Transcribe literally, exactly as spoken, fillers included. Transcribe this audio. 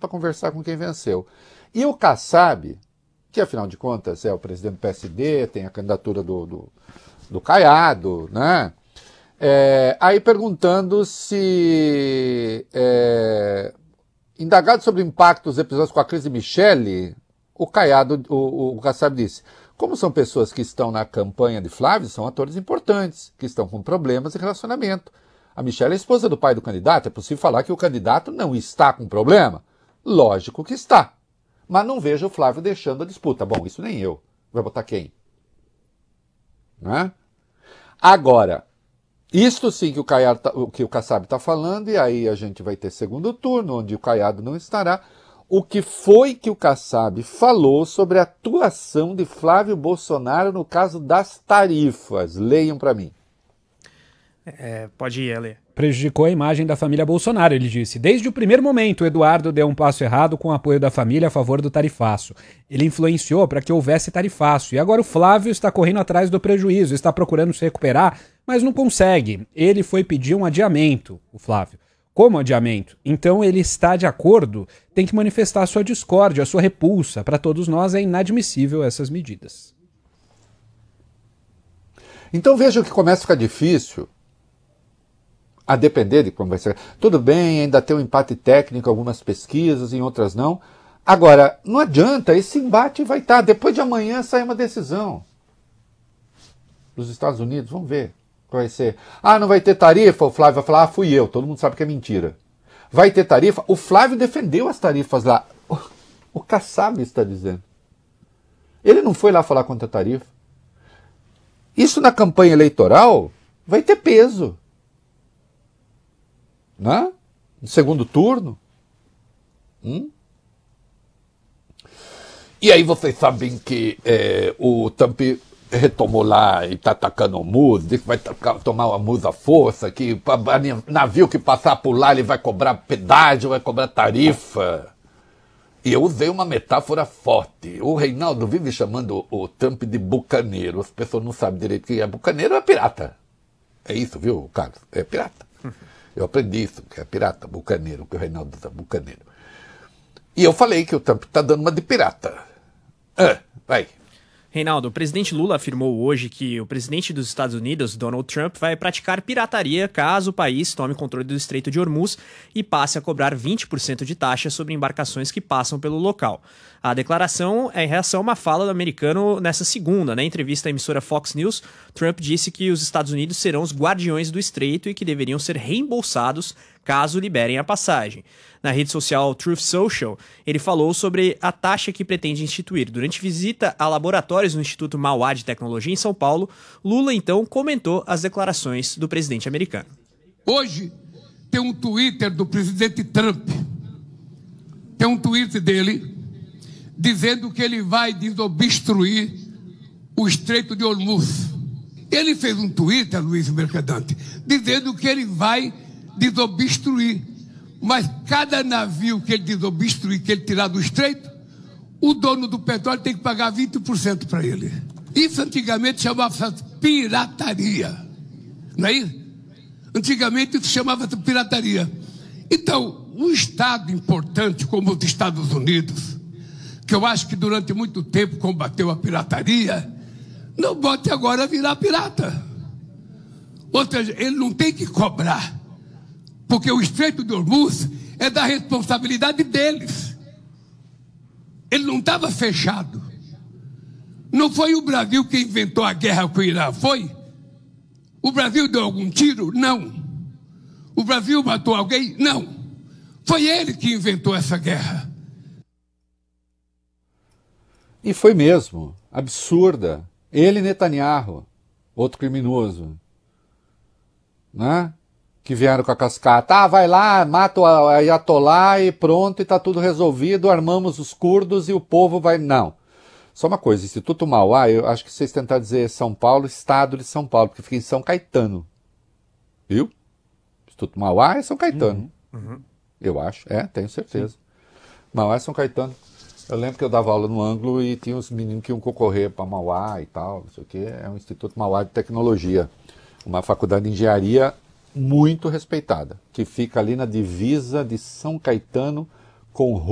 para conversar com quem venceu. E o Kassab, que afinal de contas é o presidente do P S D, tem a candidatura do, do, do Caiado, né? É, aí perguntando se, é, indagado sobre o impacto dos episódios com a crise de Michele, o Caiado, o, o Kassab disse, como são pessoas que estão na campanha de Flávio, são atores importantes, que estão com problemas de relacionamento. A Michele é a esposa do pai do candidato, é possível falar que o candidato não está com problema? Lógico que está. Mas não vejo o Flávio deixando a disputa. Bom, isso nem eu. Vai botar quem? Né? Agora, isto sim que o, Caiado tá, que o Kassab está falando, e aí a gente vai ter segundo turno, onde o Caiado não estará. O que foi que o Kassab falou sobre a atuação de Flávio Bolsonaro no caso das tarifas? Leiam para mim. É, pode ir, Ele. Prejudicou a imagem da família Bolsonaro, ele disse. Desde o primeiro momento, Eduardo deu um passo errado com o apoio da família a favor do tarifaço. Ele influenciou para que houvesse tarifaço. E agora o Flávio está correndo atrás do prejuízo, está procurando se recuperar, mas não consegue. Ele foi pedir um adiamento, o Flávio. Como adiamento? Então ele está de acordo, tem que manifestar a sua discórdia, a sua repulsa. Para todos nós é inadmissível essas medidas. Então vejam que começa a ficar difícil, a depender de como vai ser. Tudo bem, ainda tem um empate técnico em algumas pesquisas, em outras não. Agora, não adianta, esse embate vai estar. Depois de amanhã sai uma decisão dos Estados Unidos, vamos ver qual vai ser. Ah, não vai ter tarifa? O Flávio vai falar, ah, fui eu. Todo mundo sabe que é mentira. Vai ter tarifa? O Flávio defendeu as tarifas lá. O, o Kassab está dizendo. Ele não foi lá falar contra a tarifa. Isso na campanha eleitoral vai ter peso. Né? No segundo turno. Hum? E aí vocês sabem que é, o Trump retomou lá e está atacando o Musa, diz que vai tacar, tomar uma Musa à força, que navio que passar por lá ele vai cobrar pedágio, vai cobrar tarifa. E eu usei uma metáfora forte. O Reinaldo vive chamando o Trump de bucaneiro. As pessoas não sabem direito o que é bucaneiro, é pirata. É isso, viu, Carlos? É pirata. Eu aprendi isso, que é pirata, bucaneiro, que o Reinaldo está bucaneiro. E eu falei que o Trump está dando uma de pirata. Ah, vai. Reinaldo, o presidente Lula afirmou hoje que o presidente dos Estados Unidos, Donald Trump, vai praticar pirataria caso o país tome controle do Estreito de Hormuz e passe a cobrar vinte por cento de taxa sobre embarcações que passam pelo local. A declaração é em reação a uma fala do americano nessa segunda. Na entrevista à emissora Fox News, Trump disse que os Estados Unidos serão os guardiões do Estreito e que deveriam ser reembolsados caso liberem a passagem. Na rede social Truth Social, ele falou sobre a taxa que pretende instituir. Durante visita a laboratórios no Instituto Mauá de Tecnologia em São Paulo, Lula então comentou as declarações do presidente americano. Hoje tem um Twitter do presidente Trump, tem um tweet dele dizendo que ele vai desobstruir o Estreito de Hormuz. Ele fez um Twitter, Luiz Mercadante, dizendo que ele vai desobstruir, mas cada navio que ele desobstruir, que ele tirar do estreito, o dono do petróleo tem que pagar vinte por cento para ele. Isso antigamente chamava-se pirataria, não é isso? Antigamente isso chamava-se pirataria. Então, um Estado importante como os Estados Unidos, que eu acho que durante muito tempo combateu a pirataria, não pode agora virar pirata. Ou seja, ele não tem que cobrar, porque o Estreito de Hormuz é da responsabilidade deles. Ele não estava fechado. Não foi o Brasil que inventou a guerra com o Irã, foi? O Brasil deu algum tiro? Não. O Brasil matou alguém? Não. Foi ele que inventou essa guerra. E foi mesmo. Absurda. Ele e Netanyahu, outro criminoso, né? Que vieram com a cascata. Ah, vai lá, mata o Ayatollah e pronto, e tá tudo resolvido, armamos os curdos e o povo vai... Não. Só uma coisa, Instituto Mauá, eu acho que vocês tentaram dizer São Paulo, Estado de São Paulo, porque fica em São Caetano. Viu? Instituto Mauá é São Caetano. Uhum, uhum. Eu acho, é, tenho certeza. Sim. Mauá é São Caetano. Eu lembro que eu dava aula no Ângulo e tinha uns meninos que iam concorrer para Mauá e tal, não sei o quê. É um Instituto Mauá de Tecnologia, uma faculdade de engenharia muito respeitada, que fica ali na divisa de São Caetano com